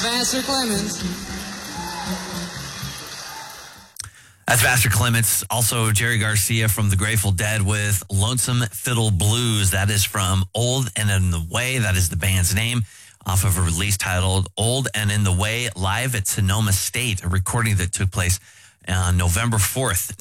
Vassar Clements. That's Vassar Clements. Also, Jerry Garcia from the Grateful Dead with Lonesome Fiddle Blues. That is from Old and in the Way. That is the band's name, off of a release titled Old and in the Way, live at Sonoma State, a recording that took place on November 4th,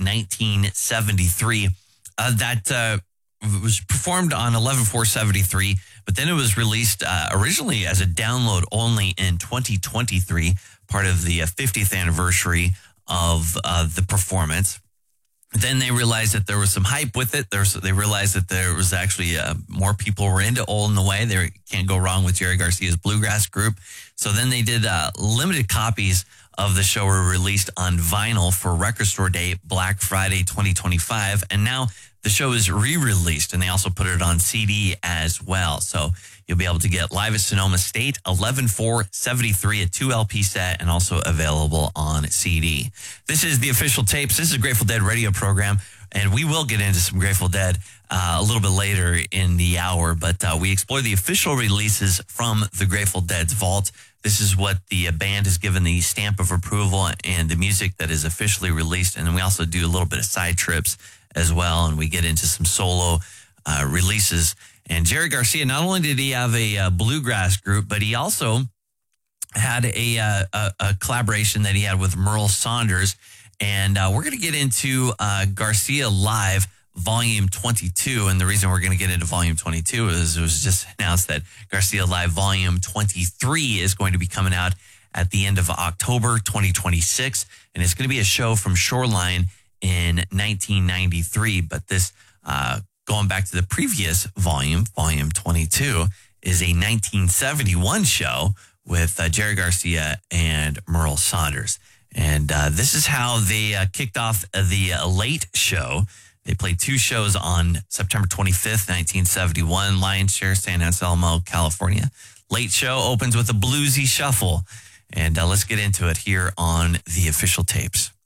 1973. That was performed on 11/4/73, but then it was released originally as a download only in 2023, part of the 50th anniversary of the performance. Then they realized that there was some hype with it. They realized that there was actually more people were into Old in the Way. They can't go wrong with Jerry Garcia's bluegrass group. So then they did limited copies of the show were released on vinyl for Record Store Day, Black Friday 2025. And now the show is re-released, and they also put it on CD as well. So you'll be able to get live at Sonoma State, 11/4/73, a 2 LP set, and also available on CD. This is the Official Tapes. This is a Grateful Dead radio program, and we will get into some Grateful Dead a little bit later in the hour, but we explore the official releases from the Grateful Dead's vault. This is what the band has given the stamp of approval and the music that is officially released. And then we also do a little bit of side trips as well, and we get into some solo releases. And Jerry Garcia, not only did he have a bluegrass group, but he also had a collaboration that he had with Merle Saunders. And we're going to get into Garcia Live Volume 22. And the reason we're going to get into Volume 22 is it was just announced that Garcia Live Volume 23 is going to be coming out at the end of October 2026. And it's going to be a show from Shoreline in 1993. But this, going back to the previous volume, Volume 22, is a 1971 show with Jerry Garcia and Merle Saunders. And this is how they kicked off the Late Show. They played 2 shows on September 25th, 1971, Lion's Share, San Anselmo, California. Late Show opens with a bluesy shuffle. And let's get into it here on the Official Tapes.